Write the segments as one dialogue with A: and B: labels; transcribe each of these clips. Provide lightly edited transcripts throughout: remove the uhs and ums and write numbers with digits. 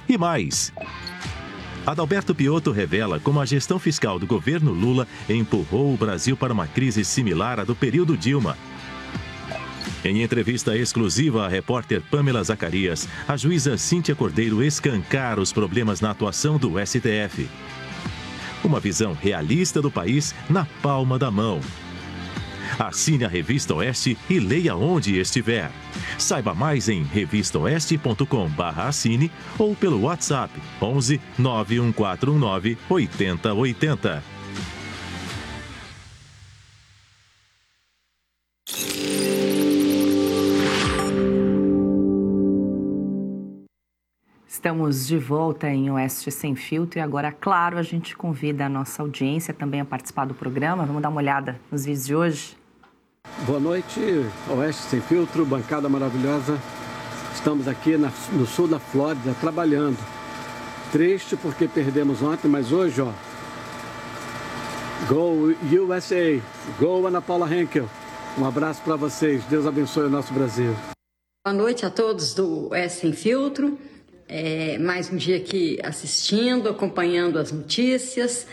A: e mais. Adalberto Piotto revela como a gestão fiscal do governo Lula empurrou o Brasil para uma crise similar à do período Dilma. Em entrevista exclusiva à repórter Pamela Zacarias, a juíza Cíntia Cordeiro escancara os problemas na atuação do STF. Uma visão realista do país na palma da mão. Assine a Revista Oeste e leia onde estiver. Saiba mais em revistaoeste.com/assine ou pelo WhatsApp 11 91419 8080.
B: Estamos de volta em Oeste Sem Filtro e agora, claro, a gente convida a nossa audiência também a participar do programa. Vamos dar uma olhada nos vídeos de hoje.
C: Boa noite, Oeste Sem Filtro, bancada maravilhosa. Estamos aqui no sul da Flórida trabalhando. Triste porque perdemos ontem, mas hoje, ó, Go USA, Go Ana Paula Henkel. Um abraço para vocês, Deus abençoe o nosso Brasil.
D: Boa noite a todos do Oeste Sem Filtro. Mais um dia aqui assistindo, acompanhando as notícias.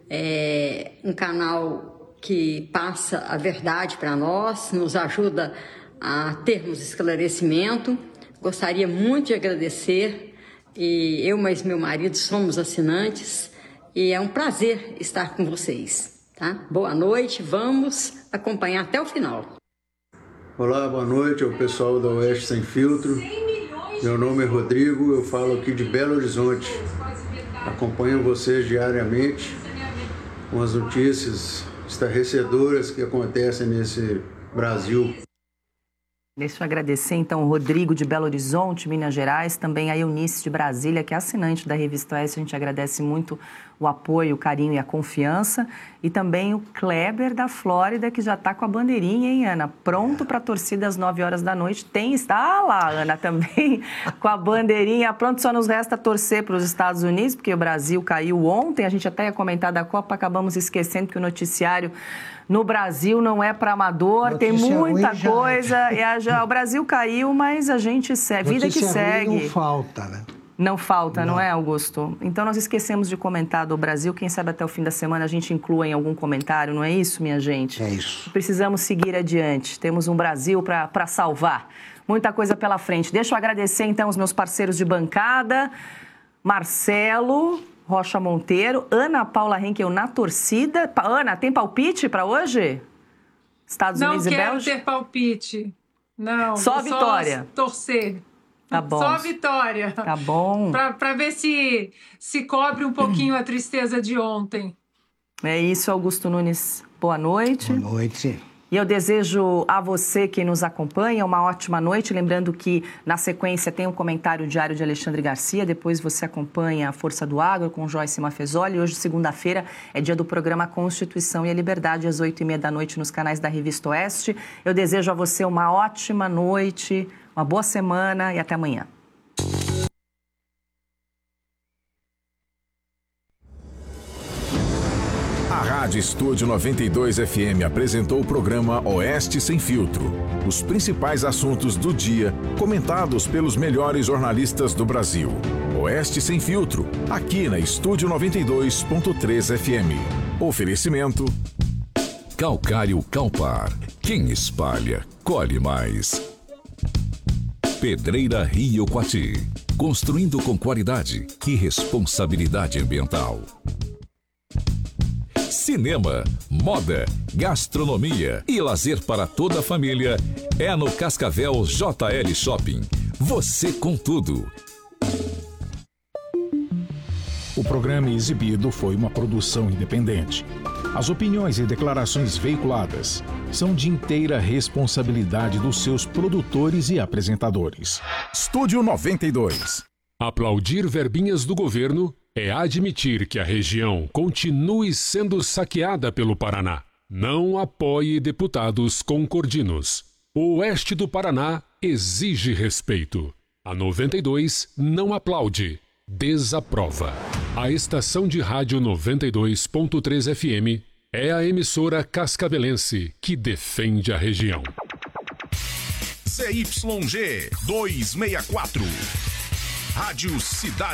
D: Um canal que passa a verdade para nós, nos ajuda a termos esclarecimento. Gostaria muito de agradecer, e eu mais meu marido somos assinantes, e é um prazer estar com vocês. Tá? Boa noite, vamos acompanhar até o final.
E: Olá, boa noite ao pessoal da Oeste Sem Filtro. Meu nome é Rodrigo, eu falo aqui de Belo Horizonte. Acompanho vocês diariamente com as notícias estarrecedoras que acontecem nesse Brasil.
B: Deixa eu agradecer, então, o Rodrigo de Belo Horizonte, Minas Gerais, também a Eunice de Brasília, que é assinante da Revista Oeste. A gente agradece muito o apoio, o carinho e a confiança. E também o Kleber da Flórida, que já está com a bandeirinha, hein, Ana? Pronto para a torcida às 9 horas da noite. Está lá, Ana, também com a bandeirinha. Pronto, só nos resta torcer para os Estados Unidos, porque o Brasil caiu ontem. A gente até ia comentar da Copa, acabamos esquecendo que o noticiário no Brasil não é para amador, notícia tem muita coisa. O Brasil caiu, mas a gente segue, vida que segue.
F: Não falta, né?
B: Não falta, não é, Augusto? Então nós esquecemos de comentar do Brasil. Quem sabe até o fim da semana a gente inclua em algum comentário, não é isso, minha gente?
F: É isso.
B: Precisamos seguir adiante. Temos um Brasil para salvar. Muita coisa pela frente. Deixa eu agradecer então os meus parceiros de bancada. Marcelo Rocha Monteiro, Ana Paula Henkel na torcida. Ana, tem palpite para hoje? Estados Unidos e Bélgica?
G: Não quero ter palpite. Não.
B: Só vitória.
G: Só torcer.
B: Tá bom.
G: Só vitória.
B: Tá bom.
G: Para ver se cobre um pouquinho a tristeza de ontem.
B: É isso, Augusto Nunes. Boa noite.
F: Boa noite.
B: E eu desejo a você que nos acompanha uma ótima noite. Lembrando que, na sequência, tem um comentário diário de Alexandre Garcia. Depois você acompanha a Força do Agro com Joyce Mafezoli. Hoje, segunda-feira, é dia do programa Constituição e a Liberdade, às 8h30 da noite, nos canais da Revista Oeste. Eu desejo a você uma ótima noite, uma boa semana e até amanhã.
H: A Rádio Estúdio 92 FM apresentou o programa Oeste Sem Filtro. Os principais assuntos do dia, comentados pelos melhores jornalistas do Brasil. Oeste Sem Filtro, aqui na Estúdio 92.3 FM. Oferecimento: Calcário Calpar. Quem espalha, colhe mais. Pedreira Rio Quati. Construindo com qualidade e responsabilidade ambiental. Cinema, moda, gastronomia e lazer para toda a família é no Cascavel JL Shopping. Você com tudo.
I: O programa exibido foi uma produção independente. As opiniões e declarações veiculadas são de inteira responsabilidade dos seus produtores e apresentadores.
H: Estúdio 92.
J: Aplaudir verbinhas do governo é admitir que a região continue sendo saqueada pelo Paraná. Não apoie deputados concordinos. O oeste do Paraná exige respeito. A 92 não aplaude, desaprova. A estação de rádio 92.3 FM é a emissora cascavelense que defende a região.
H: CYG 264. Rádio Cidade.